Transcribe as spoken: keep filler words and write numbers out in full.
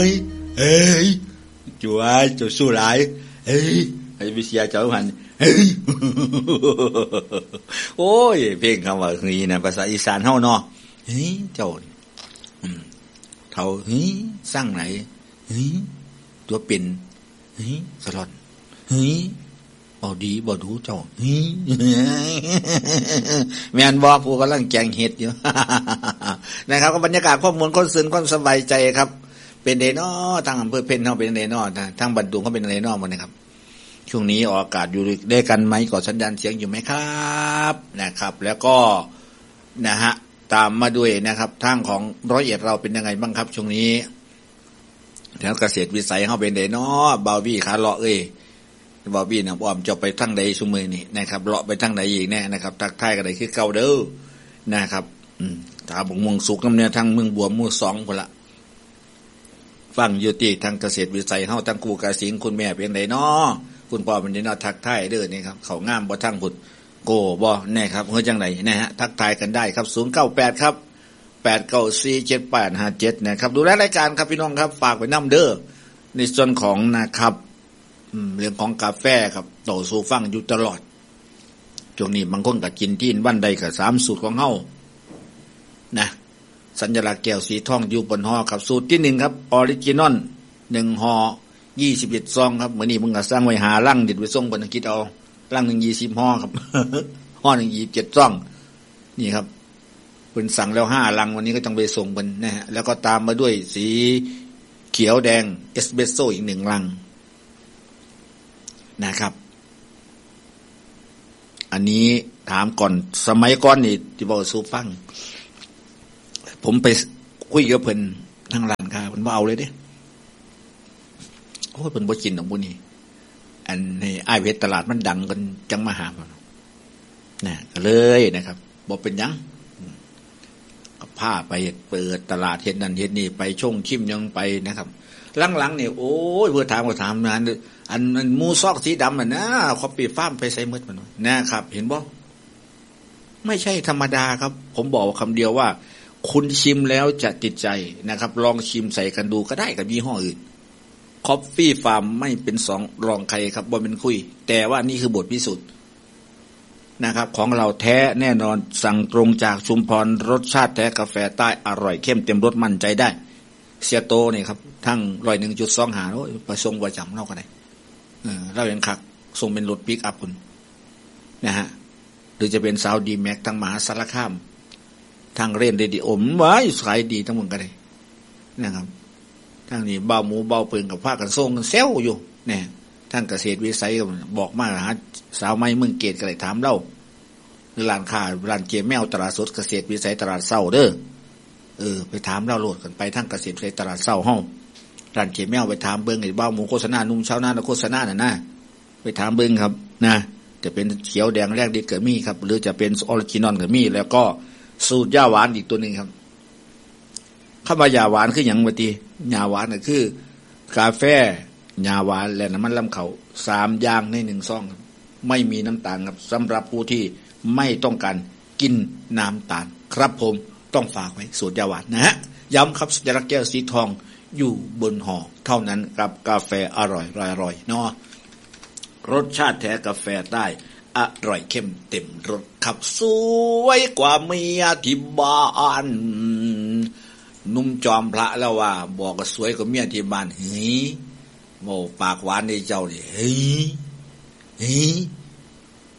เฮ้ยจัวจัวสู้หลายเฮ้ยไอ้วิเชียเจ้าหันเฮ้ยโอ้ยเพลงคำว่าเฮ้ยนะภาษาอีสานเฮาเนาะเฮ้ยเจ้าเท่าเฮ้ยสร้างไหนเฮ้ยตัวเป็นเฮ้ยสลอนเฮ้ยบ่ดีบ่ดูเจ้าเฮ้ยแม่นบ่ผู้กำลังแจงเฮ็ดอยู่นะครับก็บรรยากาศข้อมูลคนซื่นคนสบายใจครับเป็นเดนอทางอำเภอเพ็ญเขาเป็นเดนอทางบันดุงเขาเป็นเดนอหมดนะครับช่วงนี้ออกอากาศอยู่ได้กันไหมก่อสัญญาณเสียงอยู่ไหมครับนะครับแล้วก็นะฮะตามมาด้วยนะครับทางของร้อยเอ็ดเราเป็นยังไงบ้างครับช่วงนี้แถวเกษตรวิสัยเขาเป็นเดนอบาวี่ขาเลาะเอ้ยบาวี่นะอ้อมจะไปทางใดซุมื้อนี่นะครับเลาะไปทางใดอีกแน่นะครับทักทายกันได้คือเก่าเด้อนะครับอืมตาบ่งม่วงสุกน้ำเนี่ยทางเมืองบัวหมู่สองพุ่นละฟังอยู่ที่ทางเกษตรวิสัยเฮาทั้งครูกาสิงคุณแม่เป็นไดน้อคุณพ่อเป็นไดน้อทักทายเด้อนี่ครับเขางามบ่ทั้งพุ่นโกบ่แน่ครับเฮ้ยจังไดนะฮะทักทายกันได้ครับศูนย์เก้าแปดครับแปดเก้าสี่ เจ็ดแปดห้าเจ็ดนะครับดูแลรายการครับพี่น้องครับฝากไว้นำเด้อในส่วนของนะครับอืมเรื่องของกาแฟครับต่อสู่ฟังอยู่ตลอดช่วงนี้บางคนก็กินที่วันใดก็สามสูตรของเฮานะสัญลักษณ์แก้วสีทองอยู่บนห่อครับสูตรที่หนึ่งครับออริจินอลหนึ่งห่อยี่สิบเอ็ดซองครับมื้อนี้มึงก็สร้างไว้หาลังเด็ดไว้ส่งเพิ่นคิดเอาลังหนึ่งยี่สิบห่อครับ ห่อหนึ่งยี่สิบเจ็ดซองนี่ครับเพิ่นสั่งแล้วห้าลังวันนี้ก็ต้องไปส่งเพิ่นนะฮะแล้วก็ตามมาด้วยสีเขียวแดงเอสเปรสโซ่อีกหนึ่งลังนะครับอันนี้ถามก่อนสมัยก่อนนี่ที่บอกสู่ฟังผมไปคุยกับเพิ่นทางร้านค้าเพิ่นบ่เอาเลยเด้โอ้ยเพิ่นบ่กินดอกบุนี่อันนี้อ้ายเพชรตลาดมันดังกันจังมาหาผมนะก็เลยนะครับบ่เป็นหยังก็พาไปเปิดตลาดเฮ็ดนั่นเฮ็ดนี่ไปช่งชิมยังไปนะครับหลังๆนี่โอ้ยเพิ่นถามก็ถามนั้นอันมันหมูซอกสีดำอ่ะนะคอปปี้ฟาร์มไปใส่หมดมันนะครับเห็นบ่ไม่ใช่ธรรมดาครับผมบอกคำเดียวว่าคุณชิมแล้วจะติดใจนะครับลองชิมใส่กันดูก็ได้กับยี่ห้ออื่นคอฟฟี่ฟาร์มไม่เป็นสองรองใครครับบ่เป็นคุยแต่ว่านี่คือบทพิสูจน์นะครับของเราแท้แน่นอนสั่งตรงจากชุมพรรสชาติแท้กาแฟใต้อร่อยเข้มเต็มรสมั่นใจได้เสียโตนี่ครับทั้งร้อยหนึ่งจุดสองหาโอ้ยไปส่งประจำเราก็ได้เออเราเห็นคักส่งเป็นรถปิกอัพคุณนะฮะหรือจะเป็นซาวดีแม็กทั้งมหาสารคามทางเรนเรดิโอมไว้ขายดีทั้งหมดก็ได้นะครับทางนี้เบาหมูเบาปืนกับผ้ากันส่งกันเซลอยู่เนี่ยทางเกษตรวิสัยบอกมาหาสาวไม้เมืองเกตก็เลยถามเล่าหรือร้านค้าร้านเกมแมวตลาดสดเกษตรวิสัยตลาดเศร้าเด้อเออไปถามเล่าโหลดกันไปทางเกษตรวิสัยตลาดเศร้าห้องร้านเกมแมวไปถามเบิ้งไอ้เบาหมูโฆษณานุ่มเช้าหน้าโฆษณาน่ะนะไปถามเบิ้งครับนะจะเป็นเขียวแดงแรกดีเกิดมีครับหรือจะเป็นออริจินอลเกิดมีแล้วก็สูตรย่าหวานอีกตัวหนึ่งครับข้าวมายาหวานคืออย่างเมื่อกี้ยาหวานน่ะคือกาแฟยาหวานและน้ำมันลำเขาสามอย่างในหนึ่งซองไม่มีน้ำตาลครับสำหรับผู้ที่ไม่ต้องการกินน้ำตาลครับผมต้องฝากไว้สูตรยาหวานนะฮะย้ำครับสัญลักษณ์แก้วสีทองอยู่บนห่อเท่านั้นกับกาแฟอร่อยอร่อยเนาะรสชาติแท้กาแฟใต้อร่อยเข้มเต็มรสขับสวยกว่าเมียที่บ้านนุ่มจอมพระแล้วว่าบอกว่าสวยกว่าเมียที่บ้านเฮ้ยโมปากหวานในเจ้าดิเฮ้ยเฮ้ย